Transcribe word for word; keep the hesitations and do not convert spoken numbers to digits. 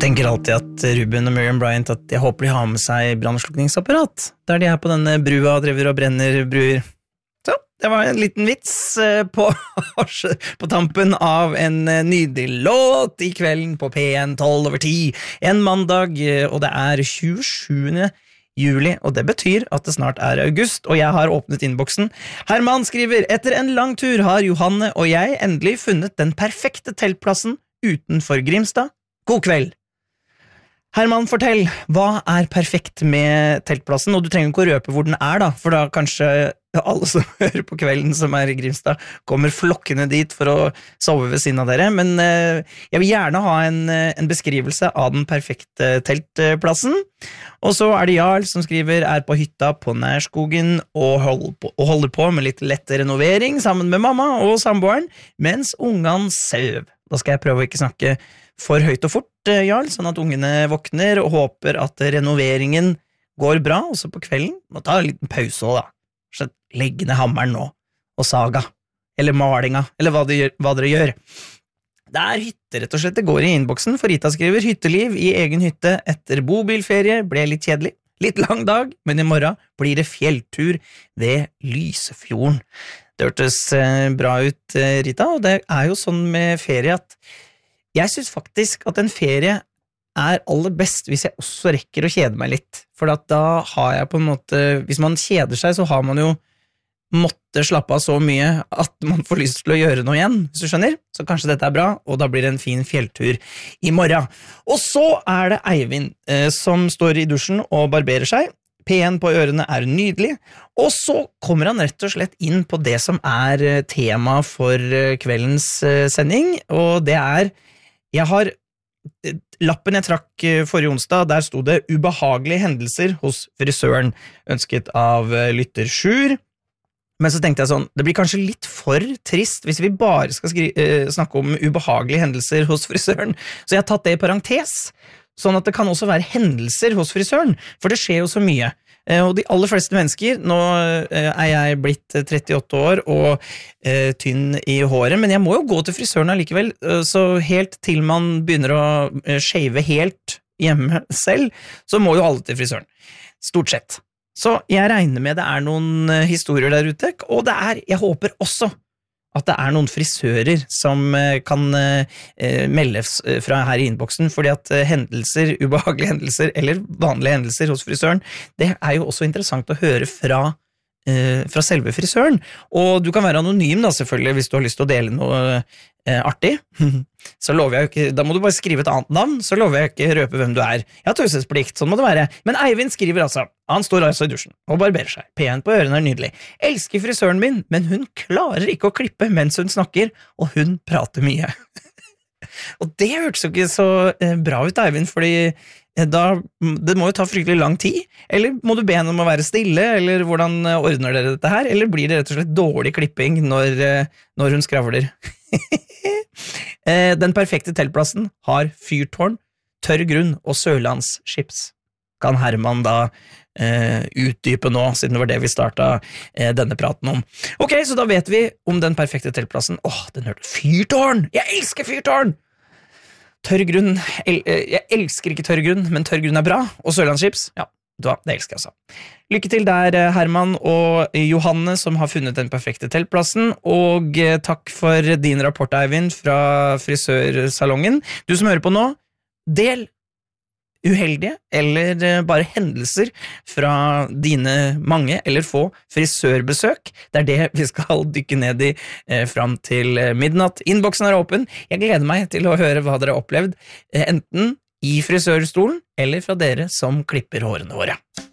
tenker alltid at Ruben og Miriam Bryant at jeg håper de har med seg brannslukningsapparat der de er på denne brua og driver og brenner bruer. Så, det var en liten vits på, på tampen av en nydelig låt i kvelden på P en tolv over ti. En mandag, og det er tjuesjuende juli, og det betyr at det snart er august, og jeg har åpnet innboksen. Herman skriver, etter en lang tur har Johanne og jeg endelig funnet den perfekte teltplassen utenfor Grimstad. God kveld. Herman, fortell, hva er perfekt med teltplassen? Og du trenger ikke å røpe hvor den er da, for da kanskje alle som hører på kvelden som er i Grimstad kommer flokkende dit for å sove ved siden av dere, men eh, jeg vil gjerne ha en, en beskrivelse av den perfekte teltplassen. Og så er det Jarl som skriver, er på hytta på Nærskogen og holder på, og holder på med litt lett renovering sammen med mamma og samboeren, mens ungene søv. Da skal jeg prøve å ikke snakke for høyt og fort, Jarl, sånn at ungene våkner og håper at renoveringen går bra, og så på kvelden må ta en liten pause også, da. Så legg ned hammeren nå, og saga, eller malinga, eller hva, de, hva dere gjør. Det er hytte, rett og slett, det går i innboksen, for Rita skriver, hytteliv i egen hytte etter bobilferie ble litt kjedelig. Litt lang dag, men i morgen blir det fjelltur ved Lysefjorden. Det hørtes bra ut, Rita, og det er jo sånn med ferie at jeg synes faktisk at en ferie er aller best hvis jeg også rekker å kjede meg litt, for da har jeg på en måte, hvis man kjeder seg så har man jo måtte slappe av så mye at man får lyst til å gjøre noe igjen, hvis du skjønner, så kanskje dette er bra, og da blir det en fin fjelltur i morgen. Og så er det Eivind eh, som står i dusjen og barberer seg, P en på ørene er nydelig, og så kommer han rett og slett inn på det som er tema for kveldens sending, og det er, jeg har, lappen jeg trakk forrige onsdag, der stod det ubehagelige hendelser hos frisøren, ønsket av lytter Sjur, men så tenkte jeg sånn, det blir kanskje litt for trist hvis vi bare skal skri- snakke om ubehagelige hendelser hos frisøren, så jeg har tatt det i parentes, sånn at det kan også være hendelser hos frisøren, for det skjer jo så mye. Og de aller fleste mennesker, nå er jeg blitt trettiåtte år og eh, tynn i håret, men jeg må jo gå til frisøren allikevel, så helt til man begynner å shave helt hjemme selv, så må jo alle til frisøren. Stort sett. Så jeg regner med det er noen historier der ute, og det er, jeg håper også, at det er noen frisører som kan eh, meldes fra her i innboksen, fordi at hendelser, ubehagelige hendelser, eller vanlige hendelser hos frisøren, det er jo også interessant å høre fra, eh, fra selve frisøren. Og du kan være anonym da, selvfølgelig, hvis du har lyst til å dele noe eh, artig. Så lover jeg jo ikke, da må du bare skrive et annet navn, så lover jeg ikke røpe hvem du er. Jeg har taushetsplikt, sånn må det være. Men Eivind skriver altså, han står altså i dusjen og barberer seg. P en på ørene er nydelig. Elsker frisøren min, men hun klarer ikke å klippe mens hun snakker, og hun prater mye. Og det hørtes jo ikke så bra ut, Eivind, fordi da, det må jo ta fryktelig lang tid. Eller må du be henne om å være stille, eller hvordan ordner dere dette her? Eller blir det rett og slett dårlig klipping når, når hun skravler? Den perfekte teltplassen har fyrtårn, tørr grunn og sørlandsskips. Kan Herman da eh, utdype nå, siden det var det vi startet eh, denne praten om. Ok, så da vet vi om den perfekte teltplassen. Åh, den hørte fyrtårn! Jeg elsker fyrtårn! Tørr grunn, el, jeg elsker ikke tørr grunn, men tørr grunn er bra, og sørlandsskips, ja, det elsker jeg altså. Lykke til der, Herman og Johanne, som har funnet den perfekte teltplassen, og takk for din rapport, Eivind, fra frisørsalongen. Du som hører på nå, del uheldige eller bare hendelser fra dine mange eller få frisørbesøk. Det er det vi skal dykke ned i eh, fram til midnatt. Innboksen er åpen. Jeg gleder meg til å høre hva dere har opplevd, eh, enten i frisørstolen eller fra dere som klipper hårene våre.